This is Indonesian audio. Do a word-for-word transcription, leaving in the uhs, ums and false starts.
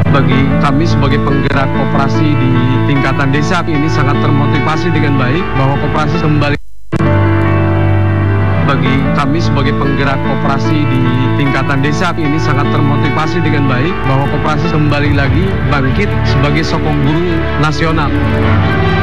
Bagi kami sebagai penggerak koperasi di tingkatan desa ini sangat termotivasi dengan baik bahwa koperasi kembali. Bagi kami sebagai penggerak koperasi di tingkatan desa ini sangat termotivasi dengan baik bahwa koperasi kembali lagi bangkit sebagai sokong buruh nasional.